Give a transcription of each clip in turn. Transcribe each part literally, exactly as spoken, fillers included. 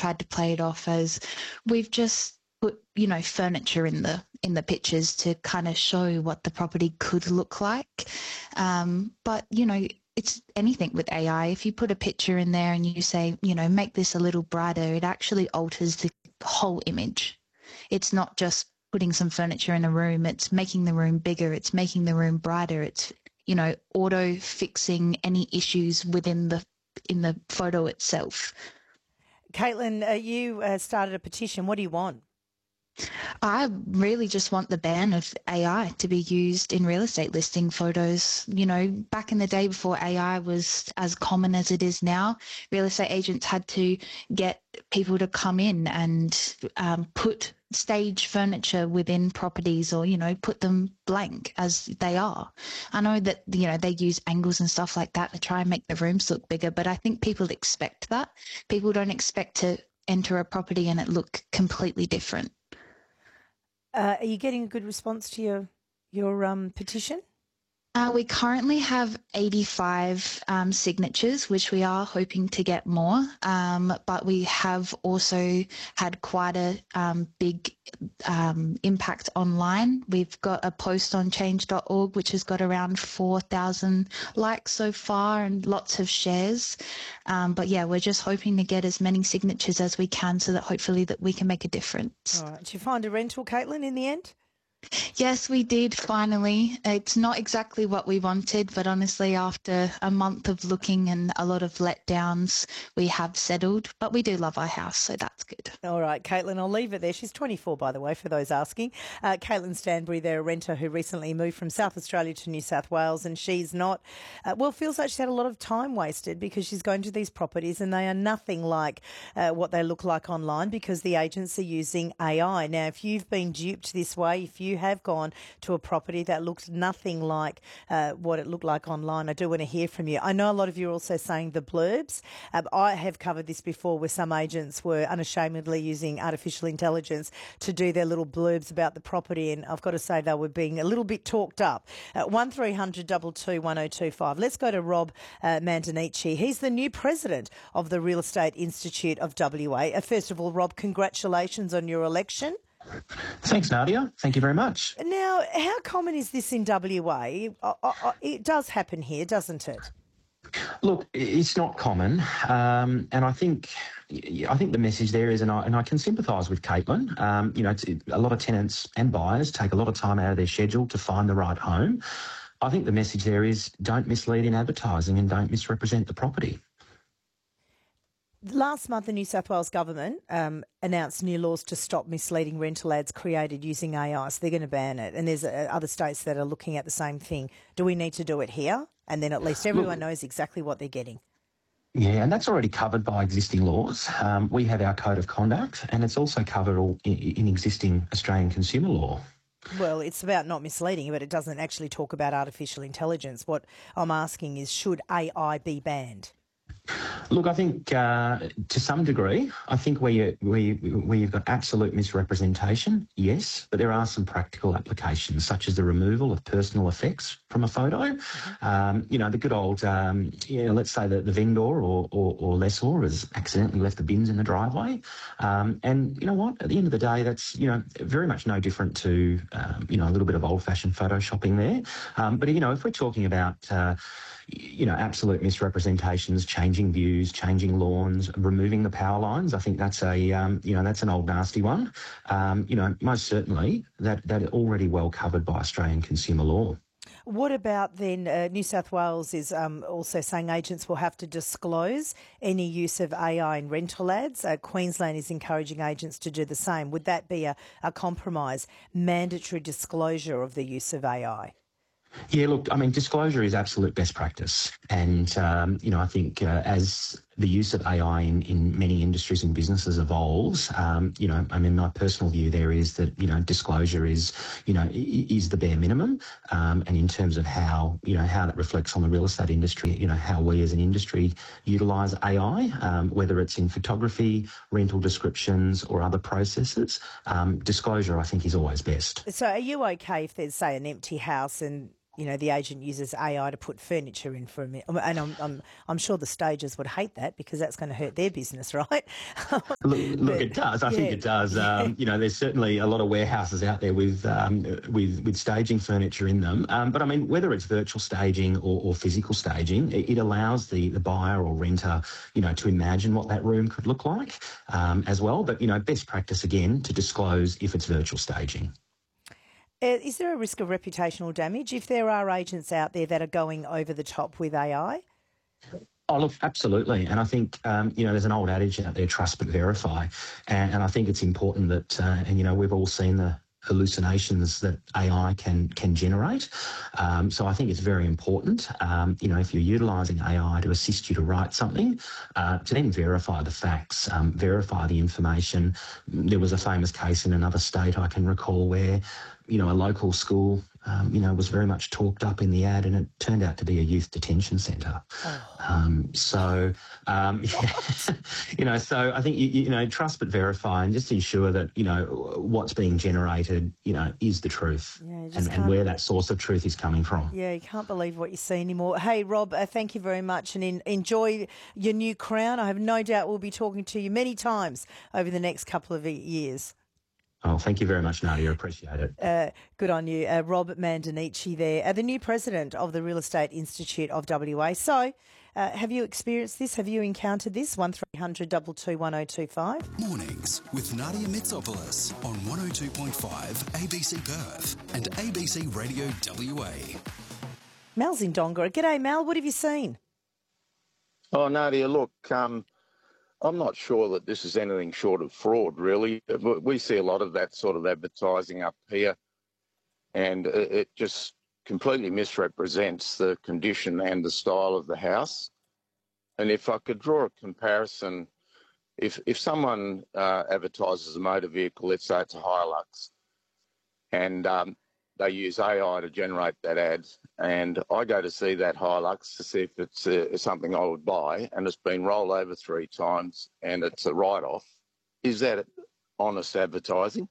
tried to play it off as we've just put, you know, furniture in the in the pictures to kind of show what the property could look like. Um, but, you know, it's anything with A I. If you put a picture in there and you say, you know, make this a little brighter, it actually alters the whole image. It's not just putting some furniture in a room, it's making the room bigger, it's making the room brighter, it's, you know, auto fixing any issues within the in the photo itself. Caitlin, uh, you uh, started a petition. What do you want? I really just want the ban of A I to be used in real estate listing photos. You know, back in the day before A I was as common as it is now, real estate agents had to get people to come in and um, put stage furniture within properties or, you know, put them blank as they are. I know that, you know, they use angles and stuff like that to try and make the rooms look bigger, but I think people expect that. People don't expect to enter a property and it look completely different. Uh, are you getting a good response to your your um, petition? Uh, we currently have eighty-five um, signatures, which we are hoping to get more. Um, but we have also had quite a um, big um, impact online. We've got a post on change dot org, which has got around four thousand likes so far and lots of shares. Um, but yeah, we're just hoping to get as many signatures as we can so that hopefully that we can make a difference. All right. Did you find a rental, Caitlin, in the end? Yes, we did finally. It's not exactly what we wanted, but honestly, after a month of looking and a lot of letdowns, we have settled. But we do love our house, so that's good. All right, Caitlin, I'll leave it there. She's twenty-four, by the way, for those asking. Uh, Caitlin Stanbury, they're a renter who recently moved from South Australia to New South Wales, and she's not, uh, well, feels like she's had a lot of time wasted because she's going to these properties and they are nothing like uh, what they look like online because the agents are using A I. Now, if you've been duped this way, if you have gone to a property that looked nothing like uh, what it looked like online, I do want to hear from you. I know a lot of you are also saying the blurbs. Um, I have covered this before where some agents were unashamedly using artificial intelligence to do their little blurbs about the property, and I've got to say they were being a little bit talked up. Uh, one three hundred two two one oh two five. Let's go to Rob uh, Mandanici. He's the new president of the Real Estate Institute of W A. Uh, first of all, Rob, congratulations on your election. Thanks, Nadia. Thank you very much. Now, how common is this in W A? Uh, uh, it does happen here, doesn't it? Look, it's not common, um, and I think I think the message there is, and I, and I can sympathise with Caitlin. Um, you know, it's, a lot of tenants and buyers take a lot of time out of their schedule to find the right home. I think the message there is don't mislead in advertising and don't misrepresent the property. Last month, the New South Wales government um, announced new laws to stop misleading rental ads created using A I. So they're going to ban it. And there's uh, other states that are looking at the same thing. Do we need to do it here? And then at least everyone Look, knows exactly what they're getting. Yeah, and that's already covered by existing laws. Um, we have our code of conduct, and it's also covered all in, in existing Australian consumer law. Well, it's about not misleading, but it doesn't actually talk about artificial intelligence. What I'm asking is, should A I be banned? Look, I think uh, to some degree, I think where, you, where, you, where you've got absolute misrepresentation, yes, but there are some practical applications, such as the removal of personal effects from a photo. Mm-hmm. Um, you know, the good old, um, you know, let's say that the vendor or, or, or lessor has accidentally left the bins in the driveway. Um, and you know what? At the end of the day, that's, you know, very much no different to, um, you know, a little bit of old-fashioned photoshopping there. Um, but, you know, if we're talking about... Uh, you know, absolute misrepresentations, changing views, changing lawns, removing the power lines. I think that's a, um, you know, that's an old nasty one. Um, you know, most certainly that that is already well covered by Australian consumer law. What about then uh, New South Wales is um, also saying agents will have to disclose any use of A I in rental ads. Uh, Queensland is encouraging agents to do the same. Would that be a, a compromise, mandatory disclosure of the use of A I? Yeah, look, I mean, disclosure is absolute best practice. And, um, you know, I think uh, as the use of A I in, in many industries and businesses evolves, um, you know, I mean, my personal view there is that, you know, disclosure is, you know, is the bare minimum. Um, and in terms of how, you know, how that reflects on the real estate industry, you know, how we as an industry utilise A I, um, whether it's in photography, rental descriptions or other processes, um, disclosure, I think, is always best. So are you okay if there's, say, an empty house and you know, the agent uses A I to put furniture in for a minute. And I'm, I'm, I'm sure the stagers would hate that because that's going to hurt their business, right? Look, look But, it does. I yeah. think it does. Um, you know, there's certainly a lot of warehouses out there with um, with with staging furniture in them. Um, but I mean, whether it's virtual staging or, or physical staging, it, it allows the the buyer or renter, you know, to imagine what that room could look like um, as well. But you know, best practice again to disclose if it's virtual staging. Uh, Is there a risk of reputational damage if there are agents out there that are going over the top with A I? Oh, look, absolutely. And I think, um, you know, there's an old adage out there, trust but verify. And, and I think it's important that, uh, and, you know, we've all seen the hallucinations that A I can can generate. Um, so I think it's very important, um, you know, if you're utilising A I to assist you to write something, uh, to then verify the facts, um, verify the information. There was a famous case in another state I can recall where, you know, a local school, um, you know, was very much talked up in the ad, and it turned out to be a youth detention centre. Oh. Um, so, um, yeah, you know, so I think, you, you know, trust but verify and just ensure that, you know, what's being generated, you know, is the truth Yeah, and, and where that source of truth is coming from. Yeah, you can't believe what you see anymore. Hey, Rob, uh, thank you very much and in, enjoy your new crown. I have no doubt we'll be talking to you many times over the next couple of years. Oh, thank you very much, Nadia. Appreciate it. Uh, good on you. Uh, Rob Mandanici there, uh, the new president of the Real Estate Institute of W A. So, uh, have you experienced this? Have you encountered this? one three hundred two two one oh two five. Mornings with Nadia Mitsopoulos on one oh two point five A B C Perth and A B C Radio W A. Mal's in Dongara. G'day, Mal. What have you seen? Oh, Nadia, look, um, I'm not sure that this is anything short of fraud, really. We see a lot of that sort of advertising up here, and it just completely misrepresents the condition and the style of the house. And if I could draw a comparison, if if someone uh, advertises a motor vehicle, let's say it's a Hilux, and um, they use A I to generate that ad, and I go to see that Hilux to see if it's uh, something I would buy, and it's been rolled over three times and it's a write-off. Is that honest advertising?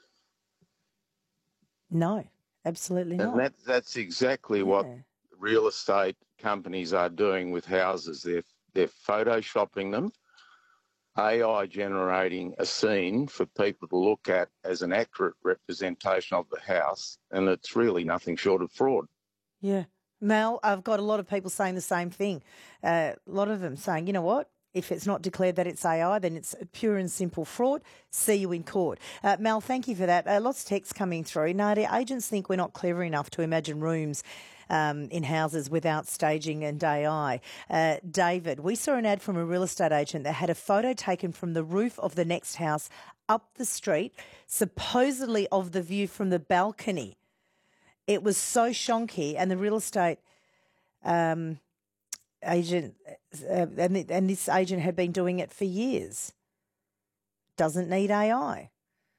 No, absolutely not. And that, that's exactly yeah. what real estate companies are doing with houses. They're, they're photoshopping them, A I generating a scene for people to look at as an accurate representation of the house, and it's really nothing short of fraud. Yeah. Mel, I've got a lot of people saying the same thing. Uh, a lot of them saying, you know what, if it's not declared that it's A I, then it's pure and simple fraud. See you in court. Uh, Mel, thank you for that. Uh, lots of texts coming through. Nadia, agents think we're not clever enough to imagine rooms Um, in houses without staging and A I. Uh, David, we saw an ad from a real estate agent that had a photo taken from the roof of the next house up the street, supposedly of the view from the balcony. It was so shonky, and the real estate um, agent, uh, and, and this agent had been doing it for years. Doesn't need A I.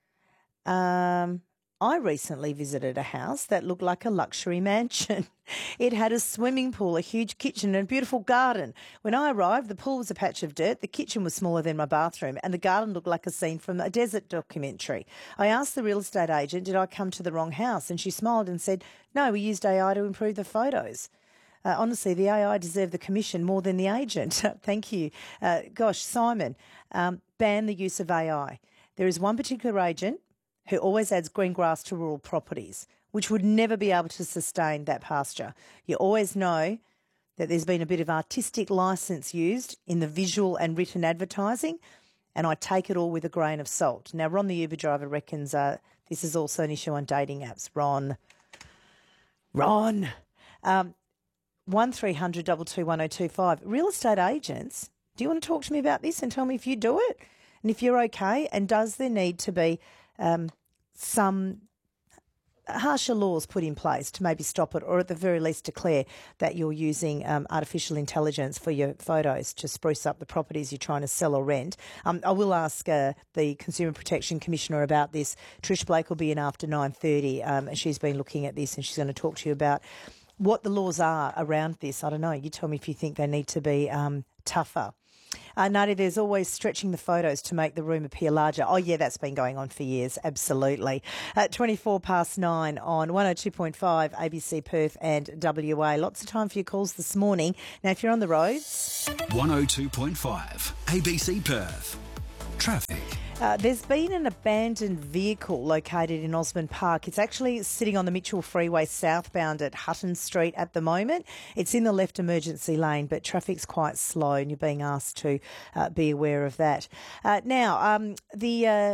Um... I recently visited a house that looked like a luxury mansion. It had a swimming pool, a huge kitchen and a beautiful garden. When I arrived, the pool was a patch of dirt, the kitchen was smaller than my bathroom, and the garden looked like a scene from a desert documentary. I asked the real estate agent, did I come to the wrong house? And she smiled and said, no, we used A I to improve the photos. Uh, honestly, the A I deserved the commission more than the agent. Thank you. Uh, gosh, Simon, um, ban the use of A I. There is one particular agent who always adds green grass to rural properties, which would never be able to sustain that pasture. You always know that there's been a bit of artistic licence used in the visual and written advertising, and I take it all with a grain of salt. Now, Ron, the Uber driver, reckons uh, this is also an issue on dating apps. Ron. Ron. Um, one three hundred two two one oh two five. Real estate agents, do you want to talk to me about this and tell me if you do it and if you're okay? And does there need to be um, some harsher laws put in place to maybe stop it, or at the very least declare that you're using um, artificial intelligence for your photos to spruce up the properties you're trying to sell or rent? Um, I will ask uh, the Consumer Protection Commissioner about this. Trish Blake will be in after nine thirty. Um, she's been looking at this and she's going to talk to you about what the laws are around this. I don't know. You tell me if you think they need to be um, tougher. Uh, Nadia, there's always stretching the photos to make the room appear larger. Oh, yeah, that's been going on for years. Absolutely. At twenty-four past nine on one oh two point five A B C Perth and W A. Lots of time for your calls this morning. Now, if you're on the roads... one oh two point five A B C Perth. Traffic. Uh, there's been an abandoned vehicle located in Osborne Park. It's actually sitting on the Mitchell Freeway southbound at Hutton Street at the moment. It's in the left emergency lane, but traffic's quite slow and you're being asked to uh, be aware of that. Uh, now, um, the uh,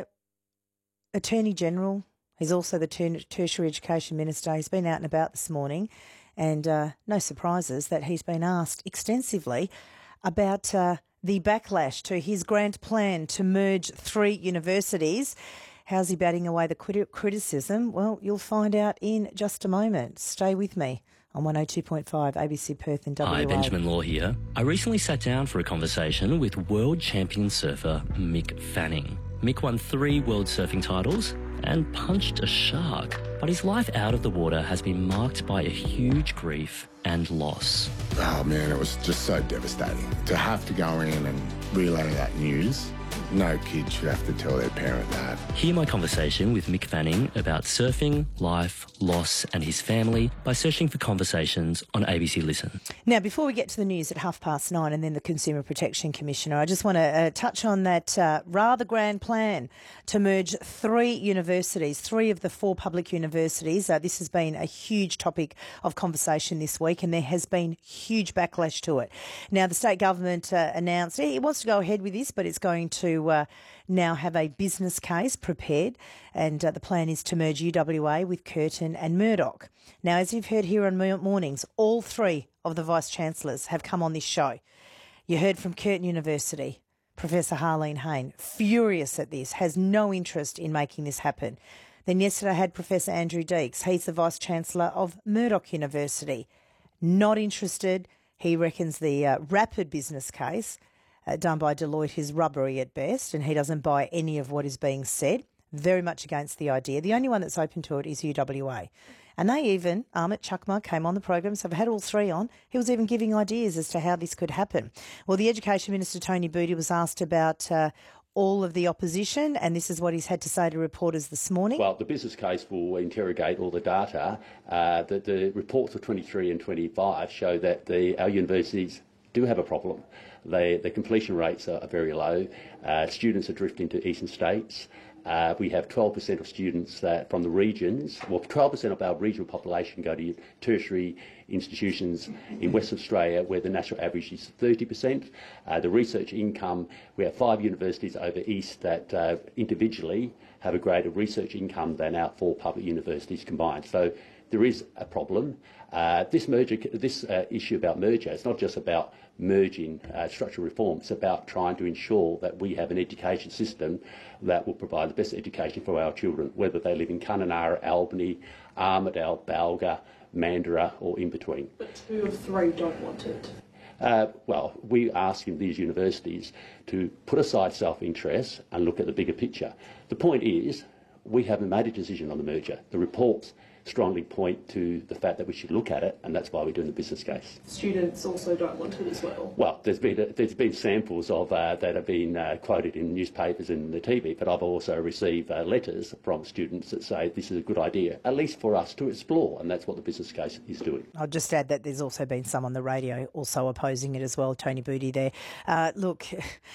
Attorney General, he's also the ter- Tertiary Education Minister, he's been out and about this morning and uh, no surprises that he's been asked extensively about... Uh, the backlash to his grand plan to merge three universities. How's he batting away the crit- criticism? Well, you'll find out in just a moment. Stay with me on one oh two point five A B C Perth and W A. Hi, Benjamin Law here. I recently sat down for a conversation with world champion surfer Mick Fanning. Mick won three world surfing titles and punched a shark, but his life out of the water has been marked by a huge grief and loss. Oh man, it was just so devastating. To have to go in and relay that news, no kid should have to tell their parent that. Hear my conversation with Mick Fanning about surfing, life, loss and his family by searching for Conversations on A B C Listen. Now, before we get to the news at half past nine and then the Consumer Protection Commissioner, I just want to uh, touch on that uh, rather grand plan to merge three universities, three of the four public universities. Uh, this has been a huge topic of conversation this week and there has been huge backlash to it. Now, the state government uh, announced it wants to go ahead with this, but it's going to uh, now have a business case prepared and uh, the plan is to merge U W A with Curtin and Murdoch. Now, as you've heard here on Mornings, all three of the Vice-Chancellors have come on this show. You heard from Curtin University, Professor Harleen Hayne, furious at this, has no interest in making this happen. Then yesterday I had Professor Andrew Deeks, he's the Vice-Chancellor of Murdoch University, not interested. He reckons the uh, rapid business case Uh, done by Deloitte is rubbery at best and he doesn't buy any of what is being said. Very much against the idea. The only one that's open to it is U W A. And they even, Amit Chakma came on the program, so I've had all three on. He was even giving ideas as to how this could happen. Well, the Education Minister, Tony Budi, was asked about uh, all of the opposition and this is what he's had to say to reporters this morning. Well, the business case will interrogate all the data. Uh, the, the reports of twenty-three and twenty-five show that the, our universities do have a problem. They, the completion rates are, are very low. Uh, students are drifting to eastern states. Uh, we have twelve percent of students that from the regions, well, twelve percent of our regional population go to tertiary institutions in Western Australia, where the national average is thirty percent. Uh, the research income, we have five universities over east that uh, individually have a greater research income than our four public universities combined. So there is a problem. Uh, this merger, this uh, issue about merger, it's not just about merging uh, structural reform. It's about trying to ensure that we have an education system that will provide the best education for our children, whether they live in Kununurra, Albany, Armidale, Balga, Mandurah or in between. But two of three don't want it. Uh, well, we're asking these universities to put aside self-interest and look at the bigger picture. The point is, we haven't made a decision on the merger. The reports strongly point to the fact that we should look at it, and that's why we're doing the business case. Students also don't want it as well. Well, there's been a, there's been samples of uh, that have been uh, quoted in newspapers and the T V, but I've also received uh, letters from students that say this is a good idea, at least for us to explore, and that's what the business case is doing. I'll just add that there's also been some on the radio also opposing it as well. Tony Budi there. Uh, look.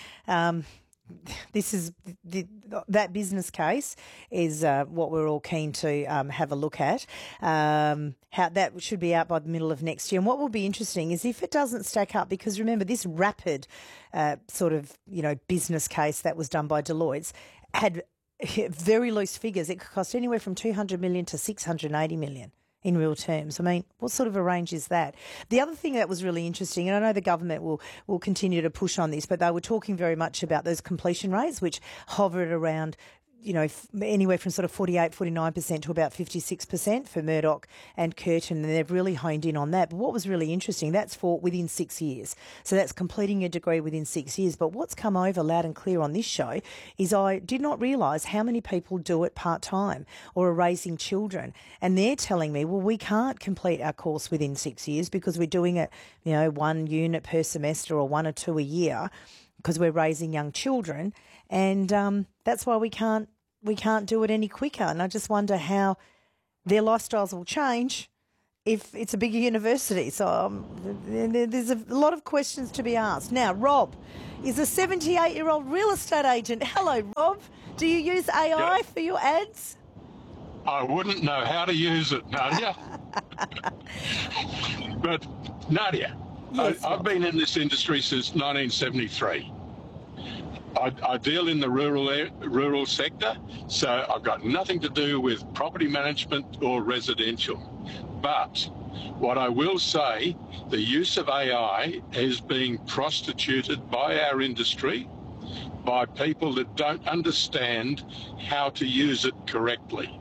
Um, This is the, that business case is uh, what we're all keen to um, have a look at. Um, how that should be out by the middle of next year. And what will be interesting is if it doesn't stack up, because remember this rapid uh, sort of you know business case that was done by Deloitte had very loose figures. It could cost anywhere from two hundred million to six hundred eighty million. In real terms. I mean, what sort of a range is that? The other thing that was really interesting, and I know the government will, will continue to push on this, but they were talking very much about those completion rates, which hovered around, you know, anywhere from sort of forty-eight, forty-nine percent to about fifty-six percent for Murdoch and Curtin, and they've really honed in on that. But what was really interesting, that's for within six years. So that's completing a degree within six years. But what's come over loud and clear on this show is I did not realise how many people do it part-time or are raising children. And they're telling me, well, we can't complete our course within six years because we're doing it, you know, one unit per semester or one or two a year. because we're raising young children, and um, that's why we can't we can't do it any quicker. And I just wonder how their lifestyles will change if it's a bigger university. So um, there's a lot of questions to be asked. Now, Rob is a seventy-eight-year-old real estate agent. Hello, Rob. Do you use A I Yeah. for your ads? I wouldn't know how to use it, Nadia. But, Nadia, Yes, I, I've Rob. been in this industry since nineteen seventy-three. I, I deal in the rural a- rural sector, so I've got nothing to do with property management or residential. But what I will say, the use of A I is being prostituted by our industry, by people that don't understand how to use it correctly.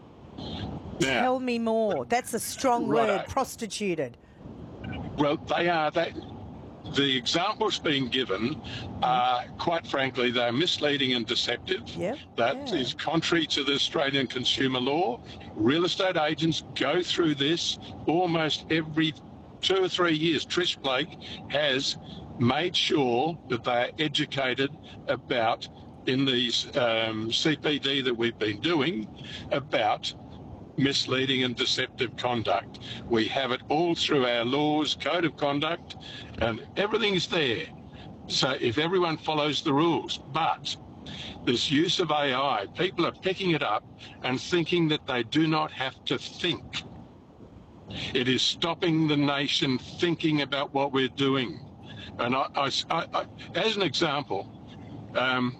Now, Tell me more. That's a strong word, Righto. prostituted. well, they are. They, the examples being given are, quite frankly, they're misleading and deceptive. Yep, That yeah. is contrary to the Australian consumer law. Real estate agents go through this almost every two or three years. Trish Blake has made sure that they are educated about, in these um, C P D that we've been doing, about misleading and deceptive conduct. We have it all through our laws, code of conduct, and everything's there. So if everyone follows the rules, but this use of A I, people are picking it up and thinking that they do not have to think. It is stopping the nation thinking about what we're doing. And I, I, I, I, as an example, um,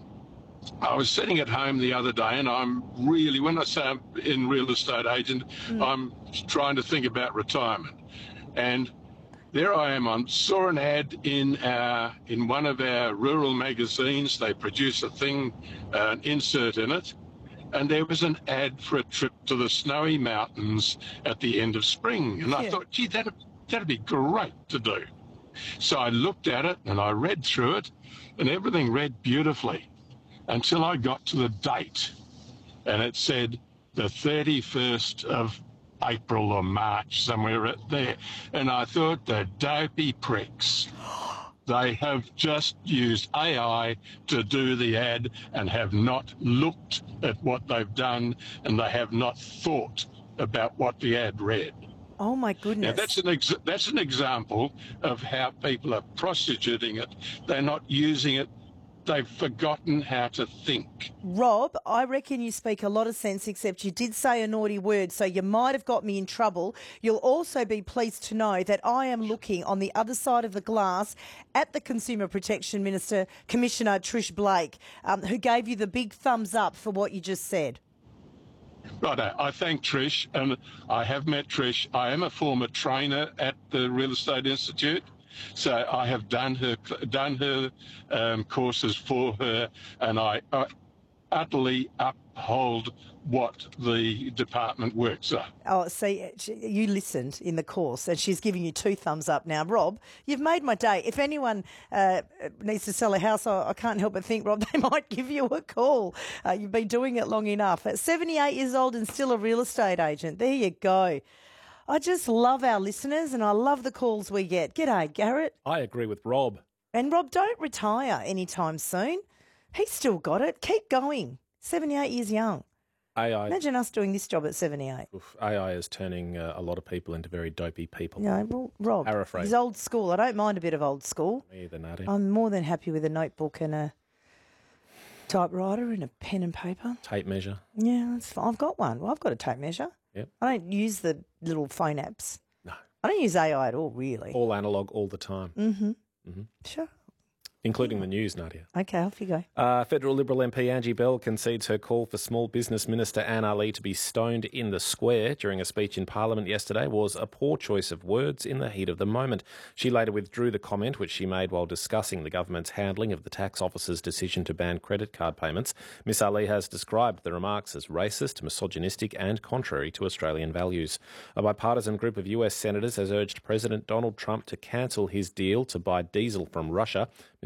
I was sitting at home the other day, and I'm really, when I say I'm in real estate agent, mm. I'm trying to think about retirement. And there I am. I saw an ad in our, in one of our rural magazines. They produce a thing, uh, an insert in it, and there was an ad for a trip to the snowy mountains at the end of spring. And I Yeah. thought, gee, that'd, that'd be great to do. So I looked at it and I read through it, and everything read beautifully until I got to the date, and it said the thirty-first of April or March, somewhere there. And I thought, the dopey pricks. They have just used A I to do the ad and have not looked at what they've done, and they have not thought about what the ad read. Oh, my Now, goodness. that's an ex- that's an example of how people are prostituting it. They're not using it. They've forgotten how to think. Rob, I reckon you speak a lot of sense, except you did say a naughty word, so you might have got me in trouble. You'll also be pleased to know that I am looking on the other side of the glass at the Consumer Protection Minister, Commissioner Trish Blake, um, who gave you the big thumbs up for what you just said. Right, I thank Trish, and I have met Trish. I am a former trainer at the Real Estate Institute. So I have done her done her um, courses for her, and I, I utterly uphold what the department works are. Oh, see, you listened in the course, and she's giving you two thumbs up now. Rob, you've made my day. If anyone uh, needs to sell a house, I, I can't help but think, Rob, they might give you a call. Uh, you've been doing it long enough. At seventy-eight years old and still a real estate agent. There you go. I just love our listeners, and I love the calls we get. G'day, Garrett. I agree with Rob. And Rob, don't retire anytime soon. He's still got it. Keep going. seventy-eight years young. A I, Imagine us doing this job at seventy-eight. oof, A I is turning uh, a lot of people into very dopey people. No, well, Rob, Paraphrase. he's old school. I don't mind a bit of old school. Me either, Nadia. I'm more than happy with a notebook and a typewriter and a pen and paper. Tape measure. Yeah, that's fine. I've got one. Well, I've got a tape measure. Yep. I don't use the little phone apps. No. I don't use A I at all, really. All analog all the time. Mm-hmm. Mm-hmm. Sure. Including the news, Nadia. Okay, off you go. Uh, Federal Liberal M P Angie Bell concedes her call for Small Business Minister Anne Ali to be stoned in the square during a speech in Parliament yesterday was a poor choice of words in the heat of the moment. She later withdrew the comment, which she made while discussing the government's handling of the tax office's decision to ban credit card payments. Miss Ali has described the remarks as racist, misogynistic and contrary to Australian values. A bipartisan group of U S senators has urged President Donald Trump to cancel his deal to buy diesel from Russia. Miss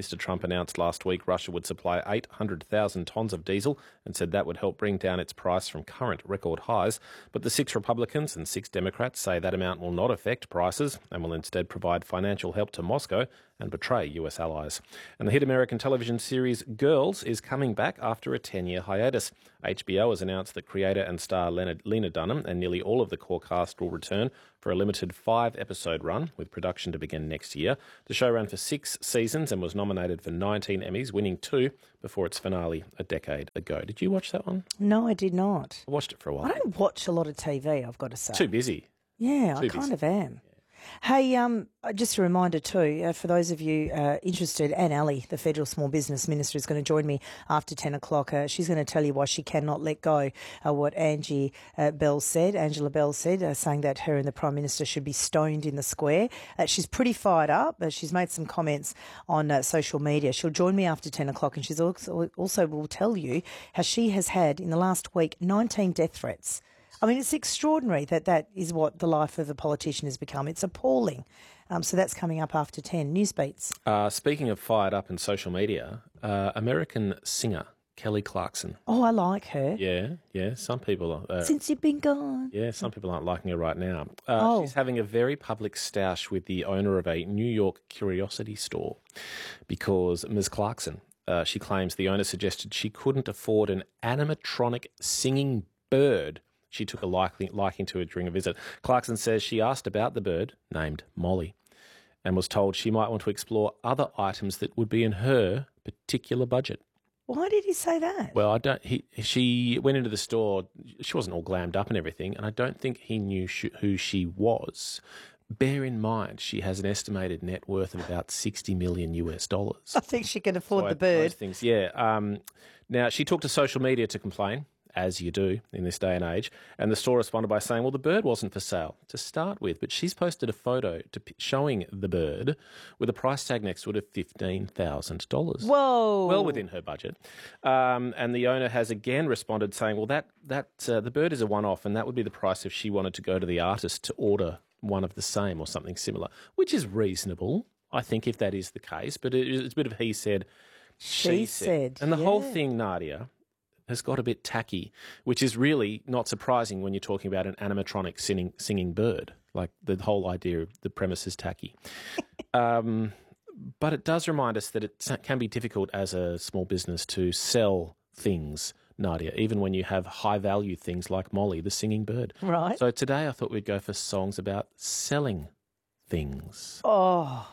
Mister Trump announced last week Russia would supply eight hundred thousand tonnes of diesel and said that would help bring down its price from current record highs. But the six Republicans and six Democrats say that amount will not affect prices and will instead provide financial help to Moscow and betray U S allies. And the hit American television series Girls is coming back after a ten-year hiatus. H B O has announced that creator and star Leonard, Lena Dunham and nearly all of the core cast will return for a limited five-episode run, with production to begin next year. The show ran for six seasons and was nominated for nineteen Emmys, winning two before its finale a decade ago. Did you watch that one? No, I did not. I watched it for a while. I don't watch a lot of T V, I've got to say. Too busy. Yeah, Too I kind busy. of am. Hey, um, just a reminder too, uh, for those of you uh, interested, Anne Alley, the Federal Small Business Minister, is going to join me after ten o'clock. Uh, she's going to tell you why she cannot let go uh, what Angie uh, Bell said, Angela Bell said, uh, saying that her and the Prime Minister should be stoned in the square. Uh, she's pretty fired up. Uh, she's made some comments on uh, social media. She'll join me after ten o'clock, and she's also, also will tell you how she has had, in the last week, nineteen death threats. I mean, it's extraordinary that that is what the life of a politician has become. It's appalling. Um, so that's coming up after ten. Newsbeats. Uh, speaking of fired up in social media, uh, American singer Kelly Clarkson. Oh, I like her. Yeah, yeah. Some people are... Uh, Since you've been gone. Yeah, some people aren't liking her right now. Uh, Oh. She's having a very public stoush with the owner of a New York curiosity store because Miz Clarkson, uh, she claims the owner suggested she couldn't afford an animatronic singing bird. She took a liking, liking to it during a visit. Clarkson says she asked about the bird, named Molly, and was told she might want to explore other items that would be in her particular budget. Why did he say that? Well, I don't. He she went into the store. She wasn't all glammed up and everything, and I don't think he knew sh- who she was. Bear in mind, she has an estimated net worth of about sixty million U S dollars. I think she can afford So the bird. those things, yeah. Um, now she took to social media to complain, as you do in this day and age, and the store responded by saying, well, the bird wasn't for sale to start with, but she's posted a photo to, showing the bird with a price tag next to it of fifteen thousand dollars. Whoa. Well within her budget. Um, and the owner has again responded saying, well, that, that uh, the bird is a one-off, and that would be the price if she wanted to go to the artist to order one of the same or something similar, which is reasonable, I think, if that is the case. But it, it's a bit of he said, she, She said. said, And the whole yeah. thing, Nadia, has got a bit tacky, which is really not surprising when you're talking about an animatronic singing, singing bird. Like, the whole idea of the premise is tacky. um, but it does remind us that it can be difficult as a small business to sell things, Nadia, even when you have high-value things like Molly, the singing bird. Right. So today I thought we'd go for songs about selling things. Oh.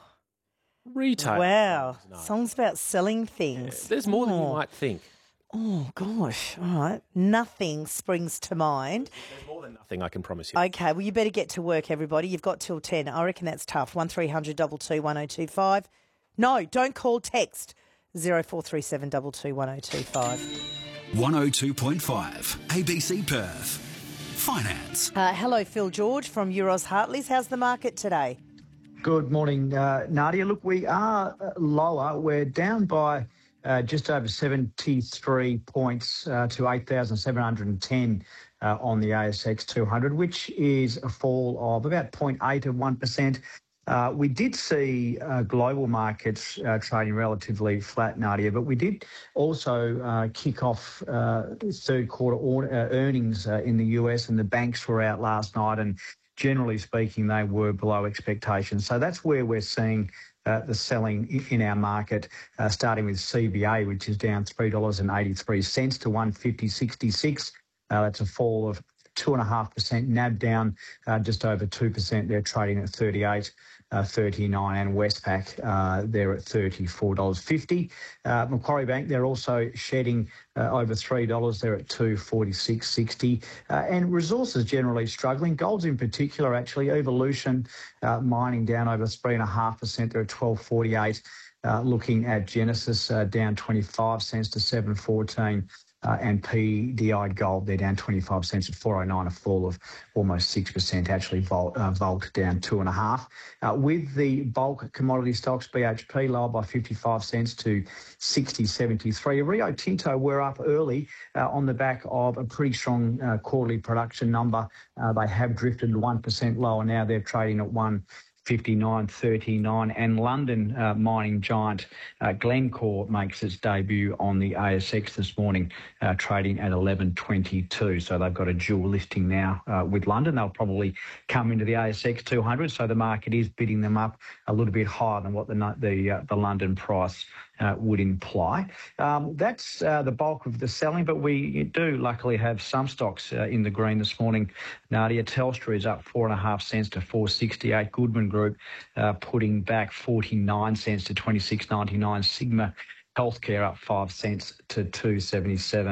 Retail. Wow. things, Nadia. Songs about selling things. There's more than you Oh. might think. Oh, gosh. All right. Nothing springs to mind. There's more than nothing, I can promise you. Okay, well, you better get to work, everybody. You've got till ten. I reckon that's tough. one three hundred two two one oh two five. No, don't call, text zero four three seven two two one oh two five. one oh two point five A B C Perth. Finance. Uh, hello, Phil George from Euros Hartleys. How's the market today? Good morning, uh, Nadia. Look, we are uh, lower. We're down by uh, just over seventy-three points uh, to eight thousand seven hundred ten uh, on the A S X two hundred, which is a fall of about zero point eight of one percent. Uh, we did see uh, global markets uh, trading relatively flat, Nadia, but we did also uh, kick off uh, third quarter or, uh, earnings uh, in the U S, and the banks were out last night, and generally speaking, they were below expectations. So that's where we're seeing uh, the selling in our market, uh, starting with C B A, which is down three dollars eighty-three to one fifty sixty-six. Uh, that's a fall of two point five percent. N A B down uh, just over two percent. They're trading at thirty-eight thirty-nine, and Westpac, uh, they're at thirty-four dollars fifty. Uh, Macquarie Bank, they're also shedding uh, over three dollars. They're at two forty-six sixty. Uh, and resources generally struggling. Gold's in particular, actually. Evolution uh, mining down over three point five percent. They're at twelve forty-eight. Uh, looking at Genesis, uh, down twenty-five cents to seven fourteen. Uh, and P D I Gold, they're down twenty-five cents at four oh nine, a fall of almost six percent. Actually, Volt, uh, Volt down two and a half. Uh, with the bulk commodity stocks, B H P lower by fifty-five cents to sixty seventy-three. Rio Tinto were up early uh, on the back of a pretty strong uh, quarterly production number. Uh, they have drifted one percent lower now. They're trading at one fifty-nine thirty-nine. And London uh, mining giant uh, Glencore makes its debut on the A S X this morning, uh, trading at eleven twenty-two. So they've got a dual listing now uh, with London. They'll probably come into the A S X two hundred, so the market is bidding them up a little bit higher than what the the, uh, the London price uh, would imply. Um, that's uh, the bulk of the selling, but we do luckily have some stocks uh, in the green this morning. Nadia, Telstra is up four and a half cents to four sixty-eight. Goodman Group uh, putting back forty-nine cents to twenty-six ninety-nine. Sigma Healthcare up five cents to two seventy-seven.